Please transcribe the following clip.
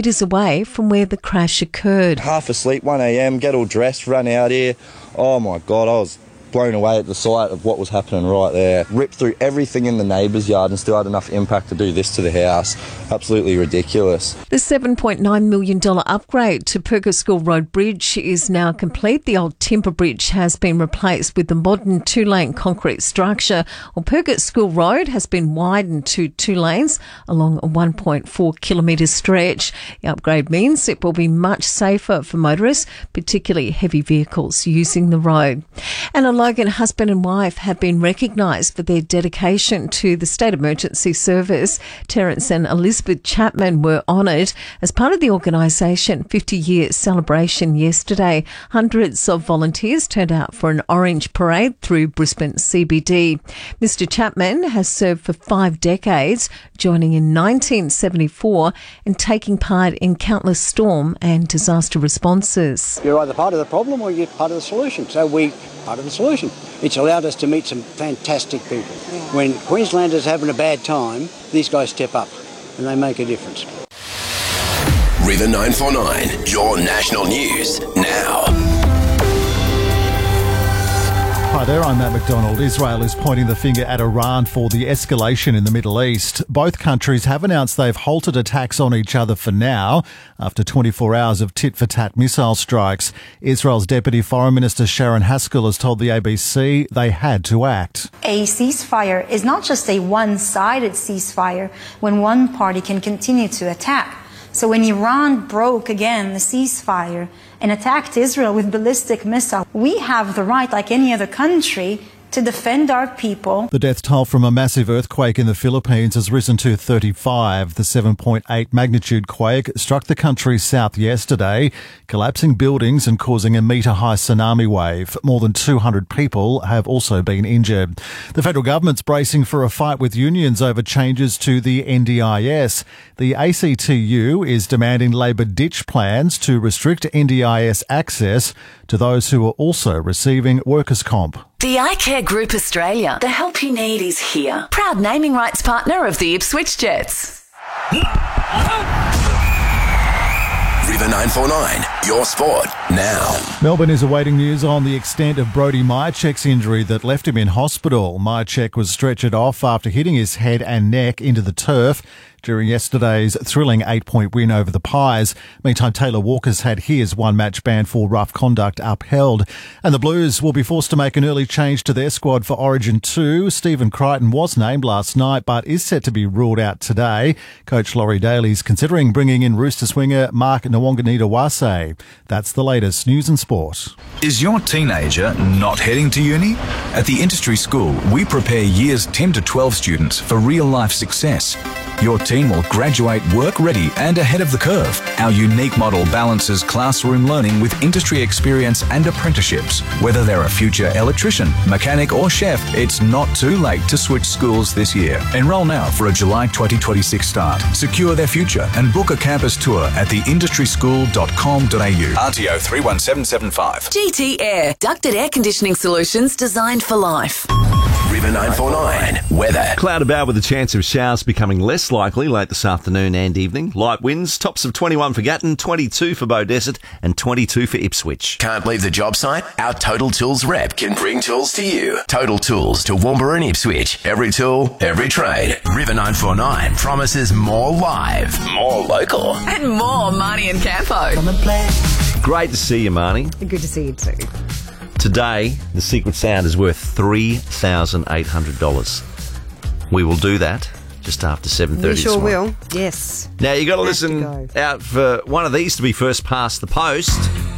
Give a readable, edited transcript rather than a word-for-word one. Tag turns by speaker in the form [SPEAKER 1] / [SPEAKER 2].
[SPEAKER 1] metres away from where the crash occurred.
[SPEAKER 2] Half asleep, 1 a.m, get all dressed, run out here. Oh my God, I was blown away at the sight of what was happening right there. Ripped through everything in the neighbour's yard and still had enough impact to do this to the house. Absolutely ridiculous.
[SPEAKER 1] The $7.9 million upgrade to Purgott School Road Bridge is now complete. The old timber bridge has been replaced with the modern 2-lane concrete structure. Purgott School Road has been widened to 2 lanes along a 1.4 kilometre stretch. The upgrade means it will be much safer for motorists, particularly heavy vehicles using the road. And a Logan husband and wife have been recognised for their dedication to the State Emergency Service. Terence and Elizabeth Chapman were honoured as part of the organisation 50-year celebration yesterday. Hundreds of volunteers turned out for an orange parade through Brisbane CBD. Mr Chapman has served for 5 decades, joining in 1974 and taking part in countless storm and disaster responses.
[SPEAKER 3] You're either part of the problem or you're part of the solution. So we're part of the solution. It's allowed us to meet some fantastic people. When Queenslanders are having a bad time, these guys step up and they make a difference.
[SPEAKER 4] River 949, your national news now.
[SPEAKER 5] Hi there, I'm Matt McDonald. Israel is pointing the finger at Iran for the escalation in the Middle East. Both countries have announced they've halted attacks on each other for now after 24 hours of tit-for-tat missile strikes. Israel's Deputy Foreign Minister Sharon Haskell has told the ABC they had to act.
[SPEAKER 6] A ceasefire is not just a one-sided ceasefire when one party can continue to attack. So when Iran broke again the ceasefire and attacked Israel with ballistic missiles, we have the right, like any other country, to defend our people.
[SPEAKER 5] The death toll from a massive earthquake in the Philippines has risen to 35. The 7.8 magnitude quake struck the country's south yesterday, collapsing buildings and causing a metre-high tsunami wave. More than 200 people have also been injured. The federal government's bracing for a fight with unions over changes to the NDIS. The ACTU is demanding Labor ditch plans to restrict NDIS access to those who are also receiving workers' comp.
[SPEAKER 7] The iCare Group Australia. The help you need is here. Proud naming rights partner of the Ipswich Jets.
[SPEAKER 4] River 949, your sport now.
[SPEAKER 5] Melbourne is awaiting news on the extent of Brodie Mihocek's injury that left him in hospital. Mihocek was stretchered off after hitting his head and neck into the turf during yesterday's thrilling 8-point win over the Pies. Meantime, Taylor Walker's had his one-match ban for rough conduct upheld. And the Blues will be forced to make an early change to their squad for Origin 2. Stephen Crichton was named last night but is set to be ruled out today. Coach Laurie Daly's considering bringing in Rooster swinger Mark Nwanganita-Wase. That's the latest news and sport.
[SPEAKER 8] Is your teenager not heading to uni? At the Industry School, we prepare years 10 to 12 students for real-life success. Your team will graduate work-ready and ahead of the curve. Our unique model balances classroom learning with industry experience and apprenticeships. Whether they're a future electrician, mechanic or chef, it's not too late to switch schools this year. Enrol now for a July 2026 start. Secure their future and book a campus tour at theindustryschool.com.au. RTO 31775.
[SPEAKER 7] GT Air. Ducted air conditioning solutions designed for life.
[SPEAKER 4] River 949, weather.
[SPEAKER 9] Cloud about with a chance of showers becoming less likely late this afternoon and evening. Light winds, tops of 21 for Gatton, 22 for Beaudesert and 22 for Ipswich.
[SPEAKER 4] Can't leave the job site? Our Total Tools rep can bring tools to you. Total Tools to Woombera and Ipswich. Every tool, every trade. River 949 promises more live, more local.
[SPEAKER 7] And more Marnie and Campo.
[SPEAKER 9] Great to see you, Marnie.
[SPEAKER 1] Good to see you too.
[SPEAKER 9] Today, the Secret Sound is worth $3,800. We will do that just after 7:30
[SPEAKER 10] We sure
[SPEAKER 9] tomorrow.
[SPEAKER 10] will, yes.
[SPEAKER 9] Now, you got to listen out for one of these to be first past the post.